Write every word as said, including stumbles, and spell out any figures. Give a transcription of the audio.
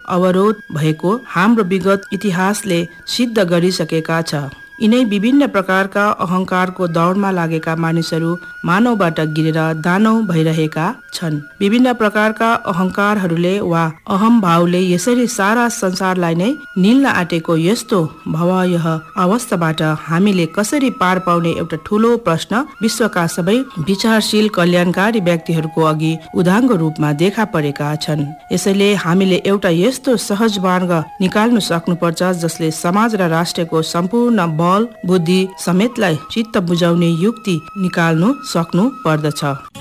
अवरोध भएको हाम्रो विगत इतिहासले सिद्ध गरिसकेका छ। यिनै विभिन्न प्रकारका अहंकारको दौडमा लागेका मानिसहरू मानवबाट गिरेर दानव भइरहेका छन्। विभिन्न प्रकारका अहंकारहरूले वा अहम भावले यसरी सारा संसारलाई नै निल्न आँटेको यस्तो भयावह अवस्थाबाट हामीले कसरी पार पाउने एउटा ठूलो प्रश्न विश्वका सबै विचारशील कल्याणकारी व्यक्तिहरूको अघि उदाङ्गो रूपमा देखा परेका छन्। यसैले हामीले एउटा यस्तो सहज मार्ग निकाल्नु सक्नुपर्छ जसले समाज र राष्ट्रको सम्पूर्ण बल बुद्धि समेतलाई चित्त बुझाउने युक्ति निकाल्नु सक्नु पर्दछ।